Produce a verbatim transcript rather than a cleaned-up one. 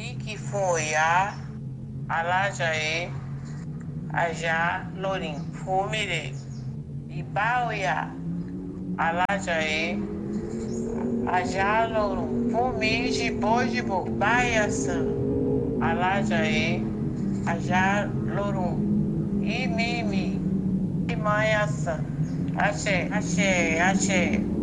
Iki Foia, Alajae, Aja Lorin, Fumire, Ibaoia, Alajae, Aja Lorin, Fumiji, Bojibo, Baiasan, Alajae, Aja Lorin, Imimi, Imaiasan, Axé, Axé, Axé.